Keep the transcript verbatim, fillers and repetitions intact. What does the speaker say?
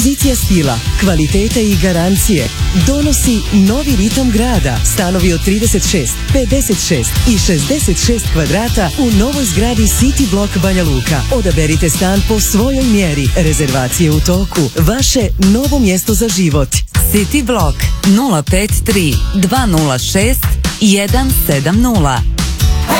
Pozicija stila, kvalitete i garancije donosi novi ritam grada. Stanovi od trideset šest, pedeset šest i šezdeset šest kvadrata u novoj zgradi City Block Banja Luka. Odaberite stan po svojoj mjeri. Rezervacije u toku. Vaše novo mjesto za život. City Block nula pet tri dva nula šest jedan sedam nula.